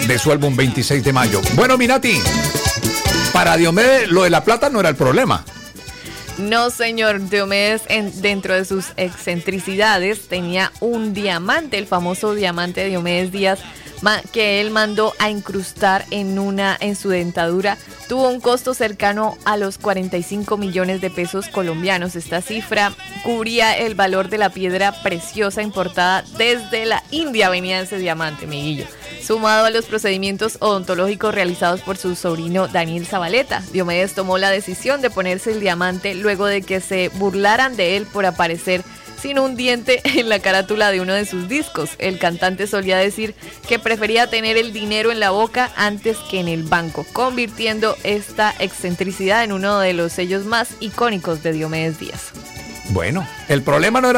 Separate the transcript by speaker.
Speaker 1: de su álbum 26 de mayo. Bueno, Minati, para Diomedes lo de la plata no era el problema.
Speaker 2: No, señor. Diomedes, dentro de sus excentricidades, tenía un diamante, el famoso diamante Diomedes Díaz, que él mandó a incrustar en su dentadura. Tuvo un costo cercano a los 45 millones de pesos colombianos. Esta cifra cubría el valor de la piedra preciosa importada desde la India. Venía ese diamante, Miguillo. Sumado a los procedimientos odontológicos realizados por su sobrino Daniel Zabaleta, Diomedes tomó la decisión de ponerse el diamante luego de que se burlaran de él por aparecer sin un diente en la carátula de uno de sus discos. El cantante solía decir que prefería tener el dinero en la boca antes que en el banco, convirtiendo esta excentricidad en uno de los sellos más icónicos de Diomedes Díaz.
Speaker 1: Bueno, el problema no era